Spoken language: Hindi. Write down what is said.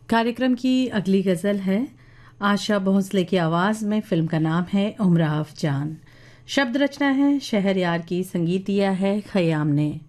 कार्यक्रम की अगली गज़ल है आशा भोंसले की आवाज़ में। फिल्म का नाम है उम्राव जान। शब्द रचना है शहरयार की, संगीत दिया है खयाम ने।